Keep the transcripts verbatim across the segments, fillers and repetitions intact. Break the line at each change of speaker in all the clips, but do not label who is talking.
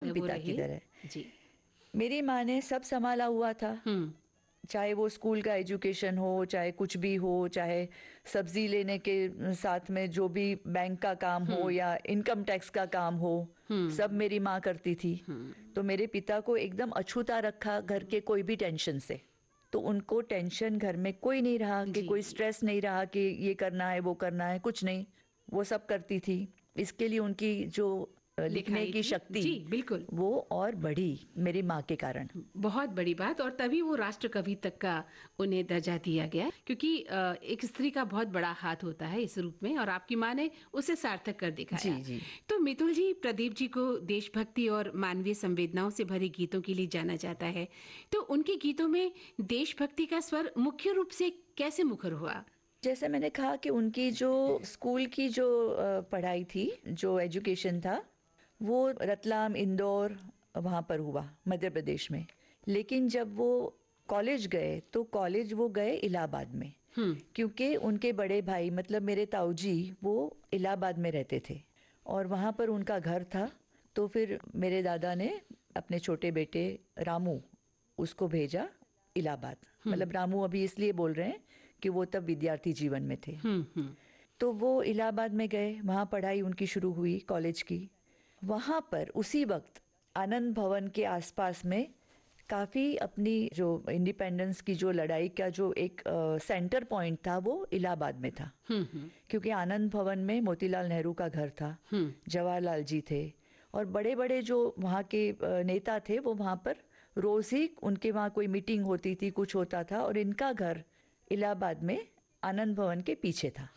है वो
पिता
रहे।
की तरह।
जी।
मेरी माँ ने सब संभाला हुआ था,
हम्म
चाहे वो स्कूल का एजुकेशन हो, चाहे कुछ भी हो, चाहे सब्जी लेने के साथ में जो भी बैंक का काम हो या इनकम टैक्स का काम हो, सब मेरी माँ करती थी। तो मेरे पिता को एकदम अछूता रखा घर के कोई भी टेंशन से। तो उनको टेंशन घर में कोई नहीं रहा कि
जी,
कोई
जी।
स्ट्रेस नहीं रहा कि ये करना है वो करना है, कुछ नहीं। वो सब करती थी। इसके लिए उनकी जो अ, लिखने
लिखाई
की
थी।
शक्ति
जी, बिल्कुल।
वो और बढ़ी मेरी माँ के कारण।
बहुत बड़ी बात, और तभी वो राष्ट्र कवि तक का उन्हें दर्जा दिया गया, क्योंकि अ, एक स्त्री का बहुत बड़ा हाथ होता है इस रूप में, और आपकी माँ ने उसे सार्थक कर दिखाया।
जी जी।
तो मितुल जी, प्रदीप जी को देशभक्ति और मानवीय संवेदनाओं से भरे गीतों के लिए जाना जाता है, तो उनके गीतों में देशभक्ति का स्वर मुख्य रूप से कैसे मुखर हुआ?
जैसे मैंने कहा कि उनकी जो स्कूल की जो अ, पढ़ाई थी, जो एजुकेशन था, वो रतलाम, इंदौर वहाँ पर हुआ, मध्य प्रदेश में। लेकिन जब वो कॉलेज गए तो कॉलेज वो गए इलाहाबाद में, क्योंकि उनके बड़े भाई मतलब मेरे ताऊ जी वो इलाहाबाद में रहते थे और वहाँ पर उनका घर था। तो फिर मेरे दादा ने अपने छोटे बेटे रामू उसको भेजा इलाहाबाद। मतलब रामू अभी इसलिए बोल रहे हैं कि वो तब विद्यार्थी जीवन में थे।
हम्म हम्म
तो वो इलाहाबाद में गए, वहाँ पढ़ाई उनकी शुरू हुई कॉलेज की। वहाँ पर उसी वक्त आनंद भवन के आसपास में काफ़ी अपनी जो इंडिपेंडेंस की जो लड़ाई का जो एक अ, सेंटर पॉइंट था वो इलाहाबाद में था। क्योंकि आनंद भवन में मोतीलाल नेहरू का घर था, जवाहरलाल जी थे और बड़े बड़े जो वहाँ के अ, नेता थे वो वहाँ पर रोज़ ही उनके वहाँ कोई मीटिंग होती थी, कुछ होता था, और इनका घर इलाहाबाद में आनंद भवन के पीछे था।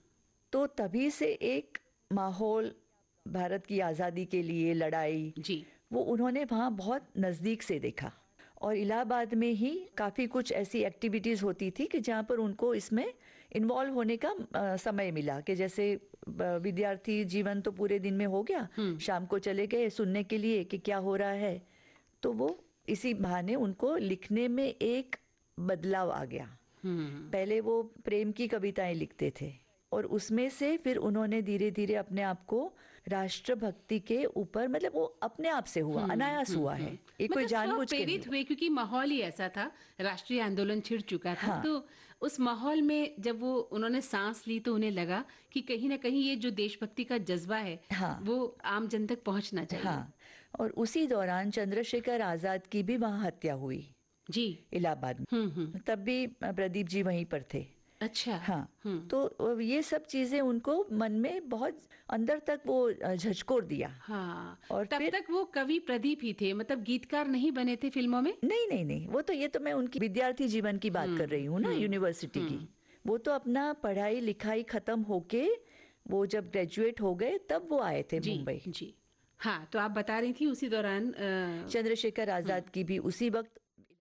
तो तभी से एक माहौल भारत की आज़ादी के लिए लड़ाई
जी।
वो उन्होंने वहाँ बहुत नज़दीक से देखा। और इलाहाबाद में ही काफ़ी कुछ ऐसी एक्टिविटीज़ होती थी कि जहाँ पर उनको इसमें इन्वॉल्व होने का अ, समय मिला। कि जैसे अ, विद्यार्थी जीवन तो पूरे दिन में हो गया, शाम को चले गए सुनने के लिए कि क्या हो रहा है। तो वो इसी बहाने उनको लिखने में एक बदलाव आ गया। पहले वो प्रेम की कविताएं लिखते थे और उसमें से फिर उन्होंने धीरे धीरे अपने आप को राष्ट्रभक्ति के ऊपर, मतलब वो अपने आप से हुआ, अनायास हुआ है, ये कोई
मतलब स्व
जानबूझ के नहीं
प्रेरित
हुआ।
हुए, क्योंकि माहौल ही ऐसा था, राष्ट्रीय आंदोलन छिड़ चुका था।
हाँ
तो उस माहौल में जब वो उन्होंने सांस ली तो उन्हें लगा कि कहीं ना कहीं ये जो देशभक्ति का जज्बा है
हाँ
वो आम जन तक पहुंचना चाहिए।
हाँ। और उसी दौरान चंद्रशेखर आज़ाद की भी वहाँ हत्या हुई
जी।
इलाहाबाद
हम्म हम्म
में। तब भी प्रदीप जी वहीं पर थे।
अच्छा।
हाँ।
हम्म
तो ये सब चीज़ें उनको मन में बहुत अंदर तक वो झचकोर दिया।
हाँ,
और
तब
फिर
तक वो कवि प्रदीप ही थे, मतलब गीतकार नहीं बने थे फिल्मों में।
नहीं नहीं नहीं, वो तो ये तो मैं उनकी विद्यार्थी जीवन की बात कर रही हूँ ना, यूनिवर्सिटी की। वो तो अपना पढ़ाई लिखाई खत्म होके वो जब ग्रेजुएट हो गए तब वो आए थे
जी
मुंबई।
जी। हाँ, तो आप बता रही थी उसी दौरान अ,
चंद्रशेखर आज़ाद की भी उसी वक्त।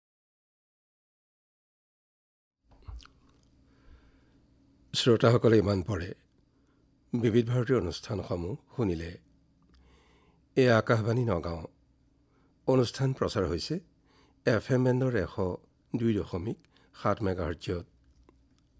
শ্ৰোতাসকলে ইমান পৰে বিবিধ ভাৰতীয় অনুষ্ঠানসমূহ শুনিলে। এই আকাশবাণী নগাঁও অনুষ্ঠান প্ৰচাৰ হৈছে এফ এম বেণ্ডৰ এশ দুই দশমিক সাত মেগাহাৰ্টজত